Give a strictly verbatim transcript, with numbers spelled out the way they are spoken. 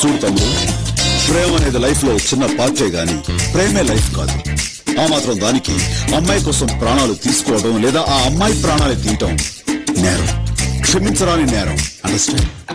చూడు తమ్ముడు, ప్రేమ అనేది లైఫ్ లో చిన్న పార్టే గాని ప్రేమే లైఫ్ కాదు. ఆ మాత్రం దానికి అమ్మాయి కోసం ప్రాణాలు తీసుకోవడం లేదా ఆ అమ్మాయి ప్రాణాలు తీయటం నేరం, క్షమించరాని నేరం. అండర్స్టాండ్?